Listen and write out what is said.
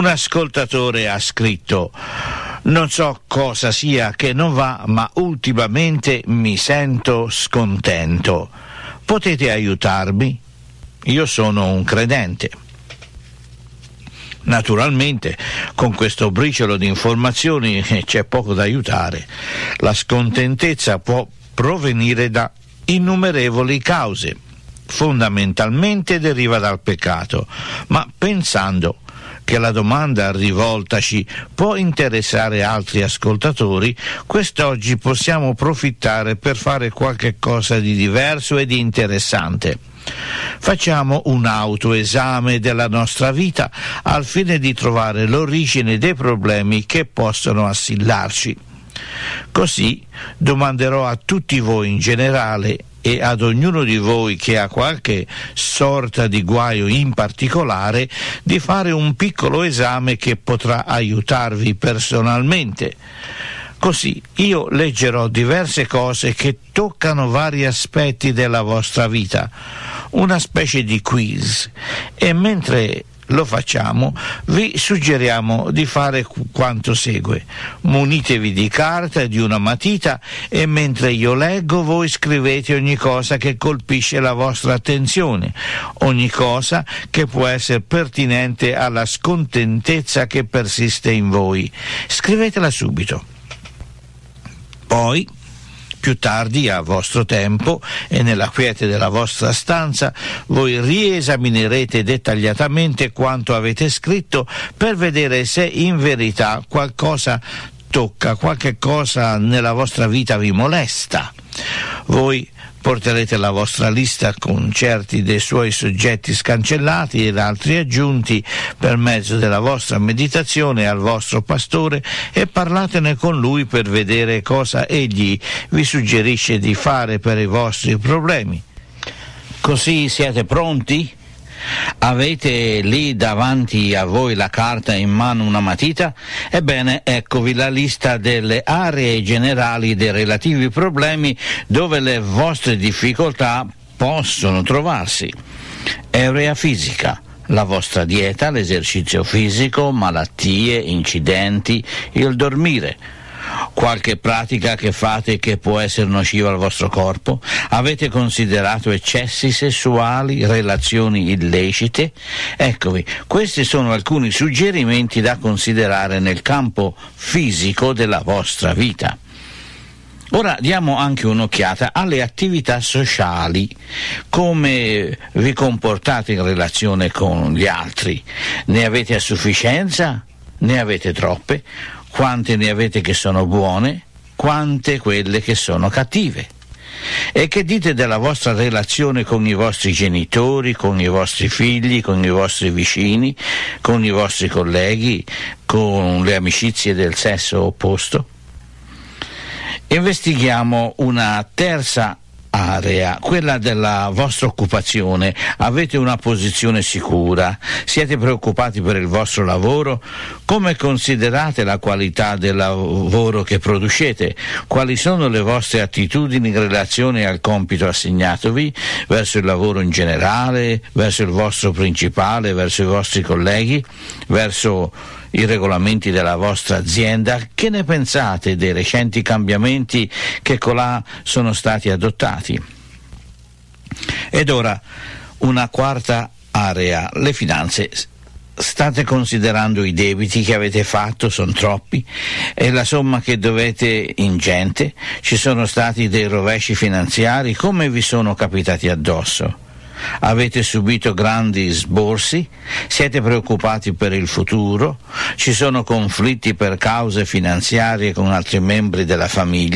Un ascoltatore ha scritto: non so cosa sia che non va, ma ultimamente mi sento scontento. Potete aiutarmi? Io sono un credente. Naturalmente, con questo briciolo di informazioni c'è poco da aiutare. La scontentezza può provenire da innumerevoli cause. Fondamentalmente deriva dal peccato, ma pensando che la domanda rivoltaci può interessare altri ascoltatori, quest'oggi possiamo approfittare per fare qualche cosa di diverso e di interessante. Facciamo un autoesame della nostra vita al fine di trovare l'origine dei problemi che possono assillarci. Così domanderò a tutti voi in generale e ad ognuno di voi che ha qualche sorta di guaio in particolare di fare un piccolo esame che potrà aiutarvi personalmente. Così io leggerò diverse cose che toccano vari aspetti della vostra vita, una specie di quiz, e mentre lo facciamo vi suggeriamo di fare quanto segue. Munitevi di carta e di una matita e mentre io leggo voi scrivete ogni cosa che colpisce la vostra attenzione, ogni cosa che può essere pertinente alla scontentezza che persiste in voi. Scrivetela subito. Poi, più tardi, a vostro tempo e nella quiete della vostra stanza, voi riesaminerete dettagliatamente quanto avete scritto per vedere se in verità qualcosa tocca, qualche cosa nella vostra vita vi molesta. Voi porterete la vostra lista con certi dei suoi soggetti scancellati ed altri aggiunti per mezzo della vostra meditazione al vostro pastore e parlatene con lui per vedere cosa egli vi suggerisce di fare per i vostri problemi. Così siete pronti? Avete lì davanti a voi la carta e in mano una matita? Ebbene, eccovi la lista delle aree generali dei relativi problemi dove le vostre difficoltà possono trovarsi. Area fisica, la vostra dieta, l'esercizio fisico, malattie, incidenti, il dormire. Qualche pratica che fate che può essere nociva al vostro corpo? Avete considerato eccessi sessuali, relazioni illecite? Eccovi, questi sono alcuni suggerimenti da considerare nel campo fisico della vostra vita. Ora diamo anche un'occhiata alle attività sociali, come vi comportate in relazione con gli altri. Ne avete a sufficienza? Ne avete troppe? Quante ne avete che sono buone, quante quelle che sono cattive. E che dite della vostra relazione con i vostri genitori, con i vostri figli, con i vostri vicini, con i vostri colleghi, con le amicizie del sesso opposto? Investighiamo una terza area, quella della vostra occupazione. Avete una posizione sicura? Siete preoccupati per il vostro lavoro? Come considerate la qualità del lavoro che producete? Quali sono le vostre attitudini in relazione al compito assegnatovi, verso il lavoro in generale, verso il vostro principale, verso i vostri colleghi, verso i regolamenti della vostra azienda? Che ne pensate dei recenti cambiamenti che colà sono stati adottati? Ed ora una quarta area, le finanze. State considerando i debiti che avete fatto? Sono troppi? È la somma che dovete ingente? Ci sono stati dei rovesci finanziari? Come vi sono capitati addosso? Avete subito grandi sborsi? Siete preoccupati per il futuro? Ci sono conflitti per cause finanziarie con altri membri della famiglia?